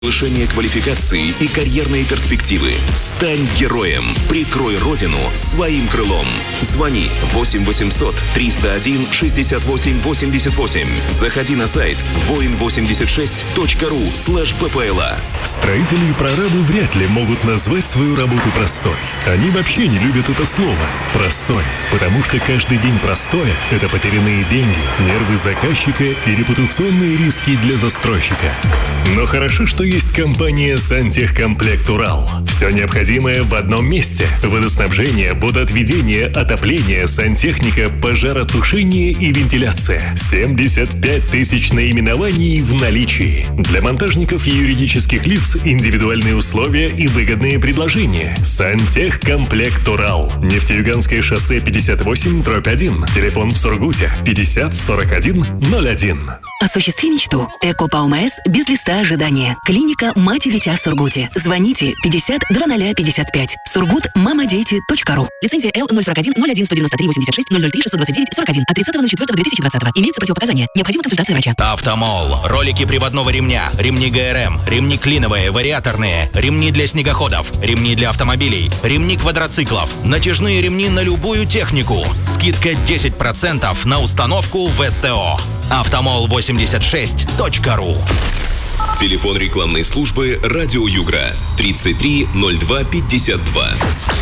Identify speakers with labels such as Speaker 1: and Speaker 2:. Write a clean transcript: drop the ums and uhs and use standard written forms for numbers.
Speaker 1: Повышение квалификации и карьерные перспективы. Стань героем. Прикрой родину своим крылом. Звони 8 800 301 68 88. Заходи на сайт voin86.ru/ppla.
Speaker 2: Строители и прорабы вряд ли могут назвать свою работу простой. Они вообще не любят это слово «простой», потому что каждый день простое – это потерянные деньги, нервы заказчика и репутационные риски для застройщика. Но хорошо, что есть компания «Сантехкомплект Урал». Все необходимое в одном месте. Водоснабжение, водоотведение, отопление, сантехника, пожаротушение и вентиляция. 75 тысяч наименований в наличии. Для монтажников и юридических лиц индивидуальные условия и выгодные предложения. «Сантехкомплект Урал». Нефтеюганское шоссе 58/1. Телефон в Сургуте 50 41 01.
Speaker 3: Осуществи мечту. ЭКО по ОМС без листа ожидания. Клиника «Мать и дитя» в Сургуте. Звоните 50 0055. Сургут-мамадети.ру. Лицензия Л-041-01-193-86-003-629-41 от 30.04.2020. Имеются противопоказания. Необходима консультация врача.
Speaker 4: Автомол. Ролики приводного ремня, ремни ГРМ, ремни клиновые, вариаторные, ремни для снегоходов, ремни для автомобилей, ремни квадроциклов, натяжные ремни на любую технику. Скидка 10% на установку в СТО. Автомол86.ру.
Speaker 1: Телефон рекламной службы «Радио Югра» 33 02 52.